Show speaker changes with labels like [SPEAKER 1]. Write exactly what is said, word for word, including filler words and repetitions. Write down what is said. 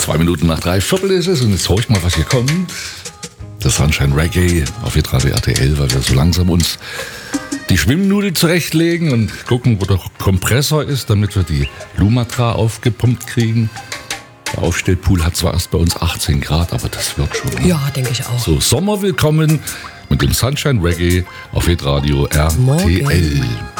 [SPEAKER 1] Zwei Minuten nach drei Viertel ist es und jetzt höre ich mal, was hier kommt. Das Sunshine Reggae auf Hitradio R T L, weil wir so langsam uns die Schwimmnudel zurechtlegen und gucken, wo der Kompressor ist, damit wir die Lumatra aufgepumpt kriegen. Der Aufstellpool hat zwar erst bei uns achtzehn Grad, aber das wird schon.
[SPEAKER 2] Ja, denke ich auch.
[SPEAKER 1] So, Sommer willkommen mit dem Sunshine Reggae auf Hitradio R T L.
[SPEAKER 2] Morgen.